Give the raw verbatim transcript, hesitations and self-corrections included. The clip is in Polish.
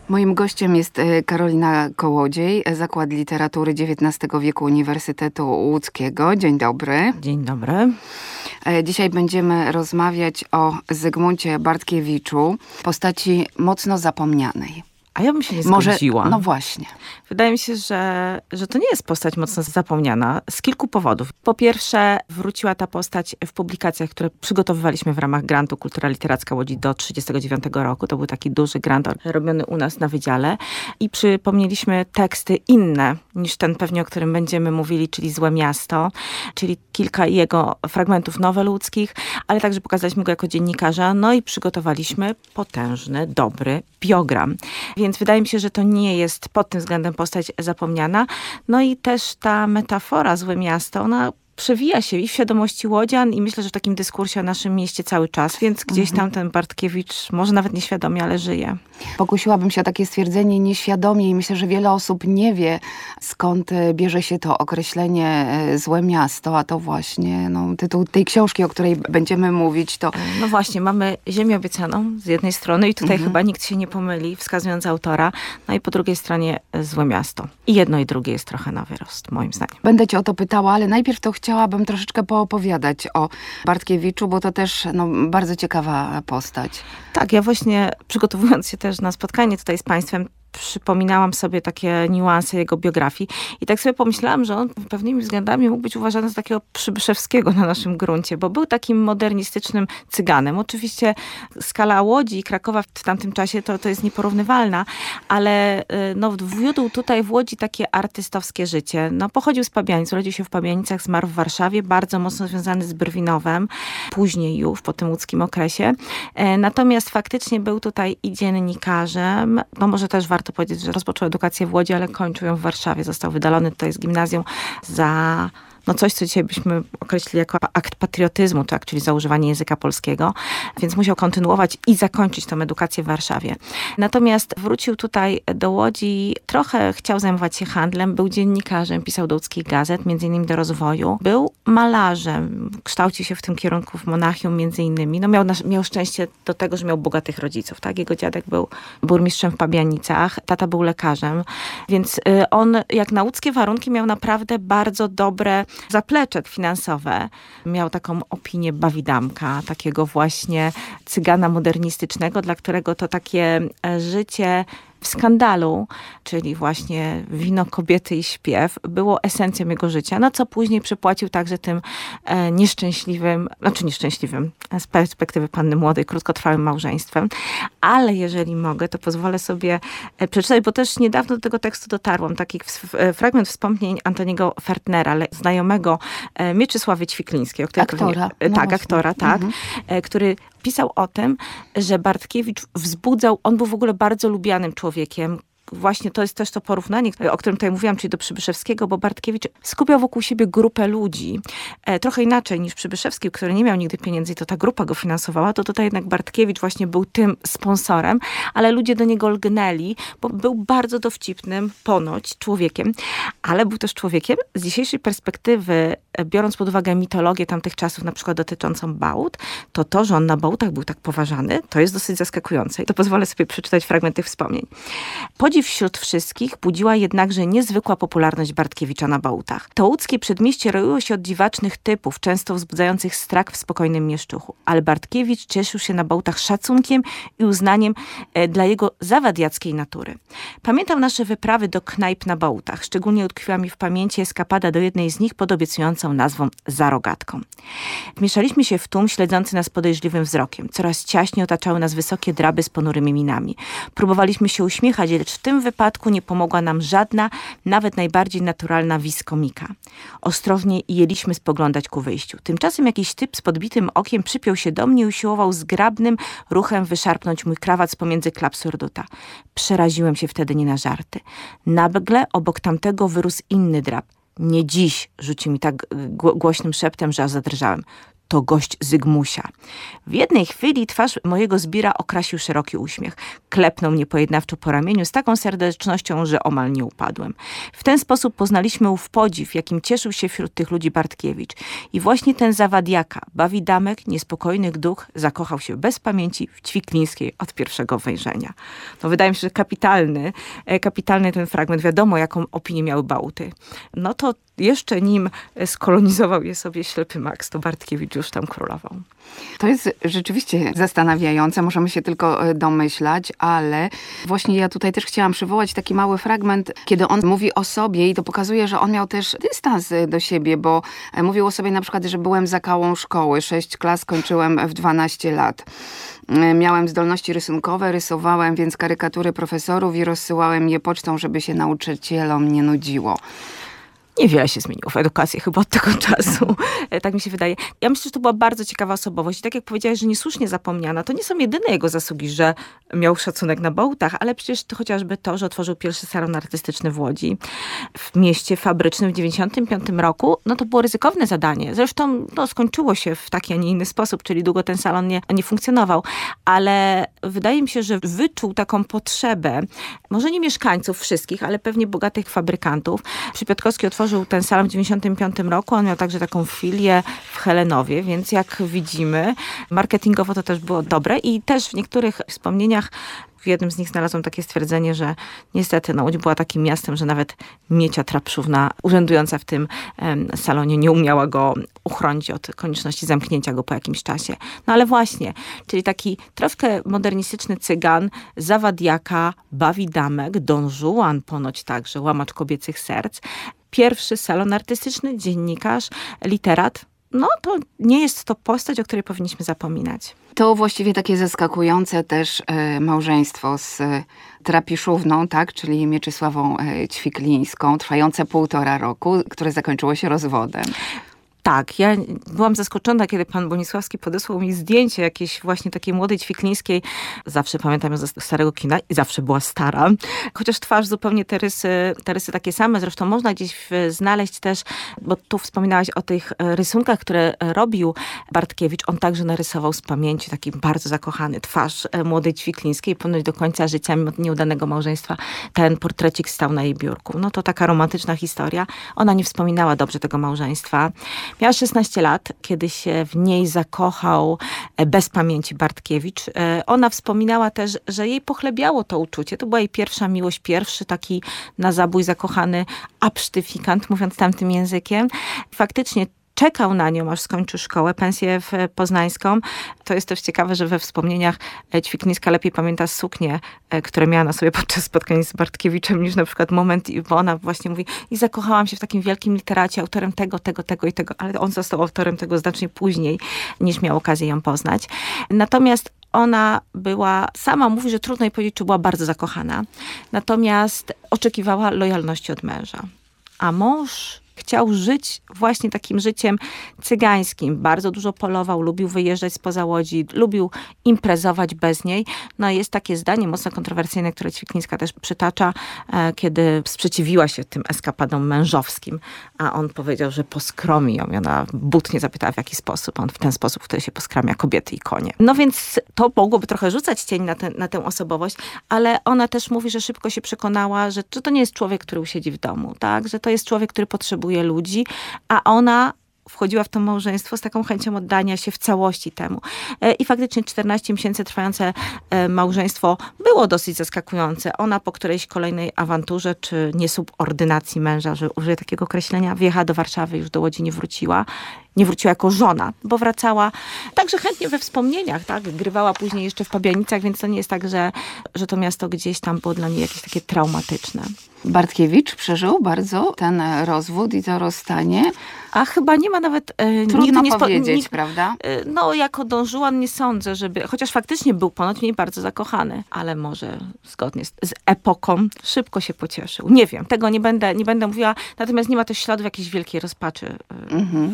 Moim gościem jest Karolina Kołodziej, Zakład Literatury dziewiętnastego wieku Uniwersytetu Łódzkiego. Dzień dobry. Dzień dobry. Dzisiaj będziemy rozmawiać o Zygmuncie Bartkiewiczu, postaci mocno zapomnianej. A ja bym się nie Może, zgodziła. no właśnie. Wydaje mi się, że, że to nie jest postać mocno zapomniana z kilku powodów. Po pierwsze, wróciła ta postać w publikacjach, które przygotowywaliśmy w ramach grantu Kultura Literacka Łodzi do trzydziestego dziewiątego roku. To był taki duży grant robiony u nas na wydziale. I przypomnieliśmy teksty inne niż ten pewnie, o którym będziemy mówili, czyli Złe miasto, czyli kilka jego fragmentów nowel łódzkich, ale także pokazaliśmy go jako dziennikarza. No i przygotowaliśmy potężny, dobry biogram. Więc wydaje mi się, że to nie jest pod tym względem postać zapomniana. No i też ta metafora Złe miasto, ona przewija się i w świadomości łodzian i myślę, że w takim dyskursie o naszym mieście cały czas, więc gdzieś tam ten Bartkiewicz, może nawet nieświadomie, ale żyje. Pokusiłabym się o takie stwierdzenie nieświadomie i myślę, że wiele osób nie wie, skąd bierze się to określenie Złe miasto, a to właśnie no, tytuł tej książki, o której będziemy mówić, to... No właśnie, mamy Ziemię obiecaną z jednej strony i tutaj mhm. chyba nikt się nie pomyli, wskazując autora, no i po drugiej stronie Złe miasto. I jedno i drugie jest trochę na wyrost, moim zdaniem. Będę cię o to pytała, ale najpierw to chciałabym troszeczkę poopowiadać o Bartkiewiczu, bo to też no, bardzo ciekawa postać. Tak, ja właśnie przygotowując się też na spotkanie tutaj z państwem, przypominałam sobie takie niuanse jego biografii i tak sobie pomyślałam, że on pewnymi względami mógł być uważany za takiego Przybyszewskiego na naszym gruncie, bo był takim modernistycznym cyganem. Oczywiście skala Łodzi i Krakowa w tamtym czasie to, to jest nieporównywalna, ale no, wiódł tutaj w Łodzi takie artystowskie życie. No, pochodził z Pabianic, urodził się w Pabianicach, zmarł w Warszawie, bardzo mocno związany z Brwinowem, później już po tym łódzkim okresie. Natomiast faktycznie był tutaj i dziennikarzem, no może też warto Warto powiedzieć, że rozpoczął edukację w Łodzi, ale kończył ją w Warszawie. Został wydalony tutaj z gimnazjum za no coś, co dzisiaj byśmy określili jako akt patriotyzmu, tak, czyli za używanie języka polskiego. Więc musiał kontynuować i zakończyć tę edukację w Warszawie. Natomiast wrócił tutaj do Łodzi, trochę chciał zajmować się handlem, był dziennikarzem, pisał do łódzkich gazet, między innymi do Rozwoju. Był malarzem, kształcił się w tym kierunku w Monachium między innymi. No miał, miał szczęście do tego, że miał bogatych rodziców, tak. Jego dziadek był burmistrzem w Pabianicach, tata był lekarzem, więc on jak na łódzkie warunki miał naprawdę bardzo dobre zapleczek finansowe. Miał taką opinię bawidamka, takiego właśnie cygana modernistycznego, dla którego to takie życie w skandalu, czyli właśnie wino, kobiety i śpiew, było esencją jego życia, no co później przypłacił także tym e, nieszczęśliwym, znaczy nieszczęśliwym, z perspektywy panny młodej, krótkotrwałym małżeństwem. Ale jeżeli mogę, to pozwolę sobie e, przeczytać, bo też niedawno do tego tekstu dotarłam, taki w, e, fragment wspomnień Antoniego Fertnera, le, znajomego e, Mieczysławy Ćwiklińskiej. Aktora. E, no tak, właśnie. aktora, tak, mhm. e, który pisał o tym, że Bartkiewicz wzbudzał, on był w ogóle bardzo lubianym człowiekiem. Właśnie to jest też to porównanie, o którym tutaj mówiłam, czyli do Przybyszewskiego, bo Bartkiewicz skupiał wokół siebie grupę ludzi. E, trochę inaczej niż Przybyszewski, który nie miał nigdy pieniędzy i to ta grupa go finansowała, to tutaj jednak Bartkiewicz właśnie był tym sponsorem, ale ludzie do niego lgnęli, bo był bardzo dowcipnym, ponoć, człowiekiem, ale był też człowiekiem z dzisiejszej perspektywy, biorąc pod uwagę mitologię tamtych czasów, na przykład dotyczącą Bałt, to to, że on na Bałtach był tak poważany, to jest dosyć zaskakujące. I to pozwolę sobie przeczytać fragment tych wspomnień. Podziw wśród wszystkich budziła jednakże niezwykła popularność Bartkiewicza na Bałtach. To łódzkie przedmieście roiło się od dziwacznych typów, często wzbudzających strach w spokojnym mieszczuchu. Ale Bartkiewicz cieszył się na Bałtach szacunkiem i uznaniem e, dla jego zawadiackiej natury. Pamiętam nasze wyprawy do knajp na Bałtach. Szczególnie utkwiła mi w pamięci eskapada do jednej z nich pod obiecującą nazwą Za rogatką. Wmieszaliśmy się w tłum śledzący nas podejrzliwym wzrokiem. Coraz ciaśniej otaczały nas wysokie draby z ponurymi minami. Próbowaliśmy się uśmiechać, lecz w tym wypadku nie pomogła nam żadna, nawet najbardziej naturalna wiskomika. Ostrożnie jęliśmy spoglądać ku wyjściu. Tymczasem jakiś typ z podbitym okiem przypiął się do mnie i usiłował zgrabnym ruchem wyszarpnąć mój krawat z pomiędzy klap surduta. Przeraziłem się wtedy nie na żarty. Nagle obok tamtego wyrósł inny drab. Nie dziś, rzucił mi tak głośnym szeptem, że aż zadrżałem. to gość Zygmusia. W jednej chwili twarz mojego zbira okrasił szeroki uśmiech. Klepnął mnie pojednawczo po ramieniu z taką serdecznością, że omal nie upadłem. W ten sposób poznaliśmy ów podziw, jakim cieszył się wśród tych ludzi Bartkiewicz. I właśnie ten zawadiaka, bawidamek, niespokojny duch, zakochał się bez pamięci w Ćwiklińskiej od pierwszego wejrzenia. No wydaje mi się, że kapitalny, kapitalny ten fragment. Wiadomo, jaką opinię miały Bałty. No to jeszcze nim skolonizował je sobie ślepy Max, to Bartkiewicz już tam królował. To jest rzeczywiście zastanawiające, możemy się tylko domyślać, ale właśnie ja tutaj też chciałam przywołać taki mały fragment, kiedy on mówi o sobie i to pokazuje, że on miał też dystans do siebie, bo mówił o sobie na przykład, że byłem zakałą szkoły, sześć klas kończyłem w dwanaście lat. Miałem zdolności rysunkowe, rysowałem więc karykatury profesorów i rozsyłałem je pocztą, żeby się nauczycielom nie nudziło. Niewiele się zmieniło w edukacji chyba od tego czasu. Tak mi się wydaje. Ja myślę, że to była bardzo ciekawa osobowość. I tak jak powiedziałaś, że niesłusznie zapomniana, to nie są jedyne jego zasługi, że miał szacunek na Bałtach, ale przecież to chociażby to, że otworzył pierwszy salon artystyczny w Łodzi, w mieście fabrycznym w dziewięćdziesiątym piątym roku. No to było ryzykowne zadanie. Zresztą no, skończyło się w taki, a nie inny sposób, czyli długo ten salon nie, nie funkcjonował. Ale wydaje mi się, że wyczuł taką potrzebę, może nie mieszkańców wszystkich, ale pewnie bogatych fabrykantów. Przy Piotrkowskiej otworzył ten salon w dziewięćdziesiątym piątym roku. On miał także taką filię w Helenowie, więc jak widzimy, marketingowo to też było dobre i też w niektórych wspomnieniach w jednym z nich znalazłam takie stwierdzenie, że niestety no, Łódź była takim miastem, że nawet Miecia Trapszówna, urzędująca w tym em, salonie, nie umiała go uchronić od konieczności zamknięcia go po jakimś czasie. No ale właśnie, czyli taki troszkę modernistyczny cygan, zawadiaka, bawidamek, Don Juan ponoć także, łamacz kobiecych serc. Pierwszy salon artystyczny, dziennikarz, literat. No to nie jest to postać, o której powinniśmy zapominać. To właściwie takie zaskakujące też e, małżeństwo z e, Trapiszówną, tak, czyli Mieczysławą e, Ćwiklińską, trwające półtora roku, które zakończyło się rozwodem. Tak, ja byłam zaskoczona, kiedy pan Bonisławski podesłał mi zdjęcie jakiejś właśnie takiej młodej Ćwiklińskiej. Zawsze pamiętam ją ze starego kina i zawsze była stara. Chociaż twarz zupełnie te rysy, te rysy takie same. Zresztą można gdzieś znaleźć też, bo tu wspominałaś o tych rysunkach, które robił Bartkiewicz. On także narysował z pamięci taki bardzo zakochany twarz młodej Ćwiklińskiej. Ponoć do końca życia, mimo nieudanego małżeństwa, ten portrecik stał na jej biurku. No to taka romantyczna historia. Ona nie wspominała dobrze tego małżeństwa. Miała szesnaście lat, kiedy się w niej zakochał bez pamięci Bartkiewicz. Ona wspominała też, że jej pochlebiało to uczucie. To była jej pierwsza miłość, pierwszy taki na zabój zakochany absztyfikant, mówiąc tamtym językiem. Faktycznie czekał na nią, aż skończy szkołę, pensję w poznańską. To jest też ciekawe, że we wspomnieniach Ćwiklińska lepiej pamięta suknie, które miała na sobie podczas spotkań z Bartkiewiczem, niż na przykład moment, bo ona właśnie mówi, i zakochałam się w takim wielkim literacie, autorem tego, tego, tego i tego, ale on został autorem tego znacznie później, niż miał okazję ją poznać. Natomiast ona była, sama mówi, że trudno jej powiedzieć, czy była bardzo zakochana, natomiast oczekiwała lojalności od męża. A mąż chciał żyć właśnie takim życiem cygańskim. Bardzo dużo polował, lubił wyjeżdżać spoza Łodzi, lubił imprezować bez niej. No jest takie zdanie mocno kontrowersyjne, które Ćwiklińska też przytacza, kiedy sprzeciwiła się tym eskapadom mężowskim, a on powiedział, że poskromi ją. I ona butnie zapytała, w jaki sposób. On w ten sposób, w który się poskramia kobiety i konie. No więc to mogłoby trochę rzucać cień na, te, na tę osobowość, ale ona też mówi, że szybko się przekonała, że to nie jest człowiek, który usiedzi w domu, tak? Że to jest człowiek, który potrzebuje ludzi, a ona wchodziła w to małżeństwo z taką chęcią oddania się w całości temu. I faktycznie czternaście miesięcy trwające małżeństwo było dosyć zaskakujące. Ona po którejś kolejnej awanturze, czy niesubordynacji męża, że użyję takiego określenia, wjechała do Warszawy, już do Łodzi nie wróciła. Nie wróciła jako żona, bo wracała także chętnie we wspomnieniach, tak? Grywała później jeszcze w Pabianicach, więc to nie jest tak, że, że to miasto gdzieś tam było dla niej jakieś takie traumatyczne. Bartkiewicz przeżył bardzo ten rozwód i to rozstanie. A chyba nie ma nawet... E, Trudno nigdy nie spo, powiedzieć, nig, prawda? E, no, jako Don Juan nie sądzę, żeby... Chociaż faktycznie był ponoć w niej bardzo zakochany, ale może zgodnie z, z epoką szybko się pocieszył. Nie wiem, tego nie będę, nie będę mówiła, natomiast nie ma też śladów jakiejś wielkiej rozpaczy. Mhm.